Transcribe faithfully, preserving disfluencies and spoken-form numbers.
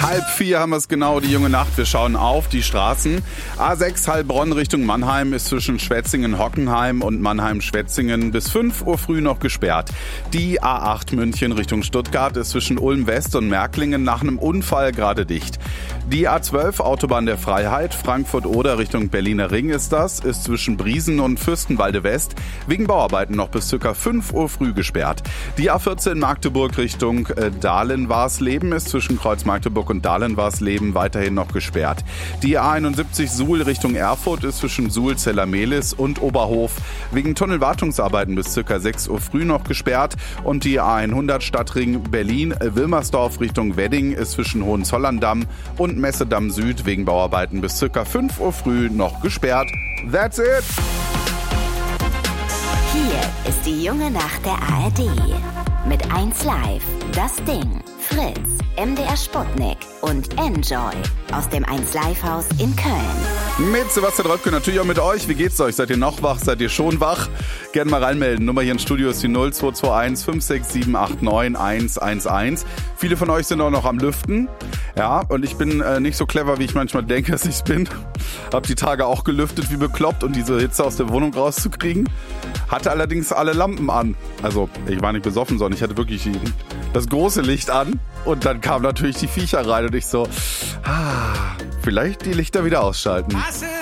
Halb vier haben wir es genau, die junge Nacht. Wir schauen auf die Straßen. A sechs Heilbronn Richtung Mannheim ist zwischen Schwetzingen-Hockenheim und Mannheim-Schwetzingen bis fünf Uhr früh noch gesperrt. Die A acht München Richtung Stuttgart ist zwischen Ulm West und Märklingen nach einem Unfall gerade dicht. Die A zwölf Autobahn der Freiheit, Frankfurt-Oder Richtung Berliner Ring ist das, ist zwischen Briesen und Fürstenwalde West wegen Bauarbeiten noch bis ca. fünf Uhr früh gesperrt. Die A vierzehn Magdeburg Richtung äh, Dahlen-Warsleben ist zwischen Kreuz Magdeburg und Dahlen-Warsleben weiterhin noch gesperrt. Die A einundsiebzig Suhl Richtung Erfurt ist zwischen Suhl, Zellermehlis und Oberhof wegen Tunnelwartungsarbeiten bis ca. sechs Uhr früh noch gesperrt. Und die A hundert Stadtring Berlin-Wilmersdorf Richtung Wedding ist zwischen Hohenzollern-Damm und Messedamm Süd wegen Bauarbeiten bis ca. fünf Uhr früh noch gesperrt. That's it! Hier ist die junge Nacht der A R D. Mit eins Live, Das Ding, Fritz, M D R Sputnik und Enjoy aus dem eins Live Haus in Köln. Mit Sebastian Röpke, natürlich auch mit euch. Wie geht's euch? Seid ihr noch wach? Seid ihr schon wach? Gerne mal reinmelden. Nummer hier im Studio ist die null zwei zwei eins fünf sechs sieben acht neun eins eins eins. Viele von euch sind auch noch am Lüften. Ja, und ich bin äh, nicht so clever, wie ich manchmal denke, dass ich bin. Hab die Tage auch gelüftet wie bekloppt, um diese Hitze aus der Wohnung rauszukriegen. Hatte allerdings alle Lampen an. Also, ich war nicht besoffen, sondern ich hatte wirklich das große Licht an. Und dann kamen natürlich die Viecher rein und ich so, ah, vielleicht die Lichter wieder ausschalten.